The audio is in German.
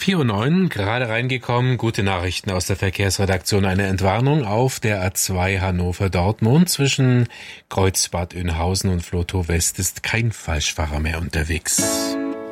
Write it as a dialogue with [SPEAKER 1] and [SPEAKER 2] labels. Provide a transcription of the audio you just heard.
[SPEAKER 1] 4:09 Uhr, gerade reingekommen. Gute Nachrichten aus der Verkehrsredaktion. Eine Entwarnung auf der A2 Hannover-Dortmund. Zwischen Kreuz Bad Oeynhausen und Vlotho West ist kein Falschfahrer mehr unterwegs.